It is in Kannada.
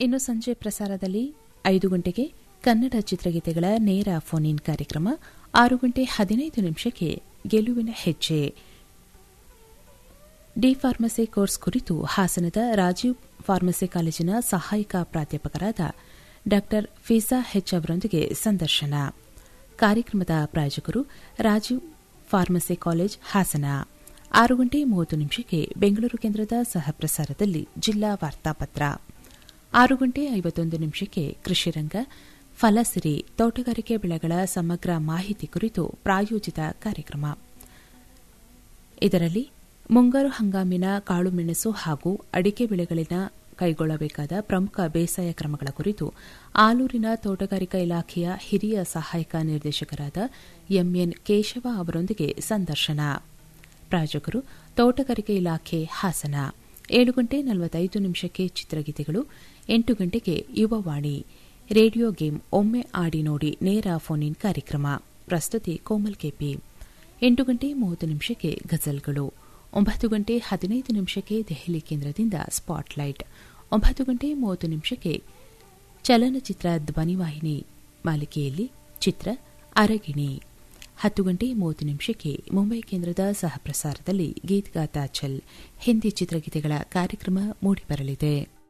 ಇನ್ನು ಸಂಜೆ ಪ್ರಸಾರದಲ್ಲಿ 5 ಗಂಟೆಗೆ ಕನ್ನಡ ಚಿತ್ರಗೀತೆಗಳ ನೇರ ಫೋನ್ ಇನ್ ಕಾರ್ಯಕ್ರಮ, 6 ಗಂಟೆ 15 ನಿಮಿಷಕ್ಕೆ ಗೆಲುವಿನ ಹೆಜ್ಜೆ. ಡಿ ಫಾರ್ಮಸಿ ಕೋರ್ಸ್ ಕುರಿತು ಹಾಸನದ ರಾಜೀವ್ ಫಾರ್ಮಸಿ ಕಾಲೇಜಿನ ಸಹಾಯಕ ಪ್ರಾಧ್ಯಾಪಕರಾದ ಡಾ ಫಿಜಾ ಹೆಚ್ ಅವರೊಂದಿಗೆ ಸಂದರ್ಶನ. ಕಾರ್ಯಕ್ರಮದ ಪ್ರಾಯೋಜಕರು ರಾಜೀವ್ ಫಾರ್ಮಸಿ ಕಾಲೇಜ್ ಹಾಸನ. 6 ಗಂಟೆ 30 ನಿಮಿಷಕ್ಕೆ ಬೆಂಗಳೂರು ಕೇಂದ್ರದ ಸಹಪ್ರಸಾರದಲ್ಲಿ ಜಿಲ್ಲಾ ವಾರ್ತಾಪತ್ರ. 6 ಗಂಟೆ 51 ನಿಮಿಷಕ್ಕೆ ಕೃಷಿರಂಗ ಫಲಸಿರಿ ತೋಟಗಾರಿಕೆ ಬೆಳೆಗಳ ಸಮಗ್ರ ಮಾಹಿತಿ ಕುರಿತು ಪ್ರಾಯೋಜಿತ ಕಾರ್ಯಕ್ರಮ. ಇದರಲ್ಲಿ ಮುಂಗಾರು ಹಂಗಾಮಿನ ಕಾಳುಮೆಣಸು ಹಾಗೂ ಅಡಿಕೆ ಬೆಳೆಗಳಿನ ಕೈಗೊಳ್ಳಬೇಕಾದ ಪ್ರಮುಖ ಬೇಸಾಯ ಕ್ರಮಗಳ ಕುರಿತು ಆಲೂರಿನ ತೋಟಗಾರಿಕಾ ಇಲಾಖೆಯ ಹಿರಿಯ ಸಹಾಯಕ ನಿರ್ದೇಶಕರಾದ ಎಂಎನ್ ಕೇಶವ ಅವರೊಂದಿಗೆ ಸಂದರ್ಶನ. ಪ್ರಾಯೋಜಕರು ತೋಟಗಾರಿಕೆ ಇಲಾಖೆ ಹಾಸನ. 7 ಗಂಟೆ 45 ನಿಮಿಷಕ್ಕೆ ಚಿತ್ರಗೀತೆಗಳು. 8 ಗಂಟೆಗೆ ಯುವವಾಣಿ ರೇಡಿಯೋ ಗೇಮ್ ಒಮ್ಮೆ ಆಡಿ ನೋಡಿ ನೇರ ಫೋನ್ ಇನ್ ಕಾರ್ಯಕ್ರಮ. ಪ್ರಸ್ತುತಿ ಕೋಮಲ್ ಕೆಪಿ. 8 ಗಂಟೆ 30 ನಿಮಿಷಕ್ಕೆ ಗಜಲ್ಗಳು. 9 ಗಂಟೆ 15 ನಿಮಿಷಕ್ಕೆ ದೆಹಲಿ ಕೇಂದ್ರದಿಂದ ಸ್ಪಾಟ್ಲೈಟ್. 9 ಗಂಟೆ 30 ನಿಮಿಷಕ್ಕೆ ಚಲನಚಿತ್ರ ಧ್ವನಿವಾಹಿನಿ ಮಾಲಿಕೆಯಲ್ಲಿ ಚಿತ್ರ ಅರಗಿಣಿ. 10 ಗಂಟೆ 30 ನಿಮಿಷಕ್ಕೆ ಮುಂಬೈ ಕೇಂದ್ರದ ಸಹಪ್ರಸಾರದಲ್ಲಿ ಗೀತ್ ಗಾತಾ ಚಲ್ ಹಿಂದಿ ಚಿತ್ರಗೀತೆಗಳ ಕಾರ್ಯಕ್ರಮ ಮೂಡಿಬರಲಿದೆ.